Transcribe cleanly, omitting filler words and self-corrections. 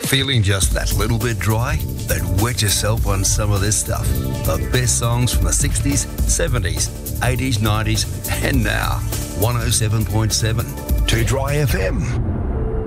Feeling just that little bit dry? Then wet yourself on some of this stuff. The best songs from the 60s, 70s, 80s, 90s, and now. 107.7. 2 Dry FM.